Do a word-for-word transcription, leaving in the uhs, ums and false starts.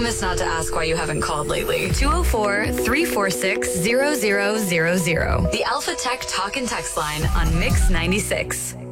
promise not to ask why you haven't called lately. two oh four, three four six, zero zero zero zero. The Alpha Tech Talk and Text line on Mix ninety-six.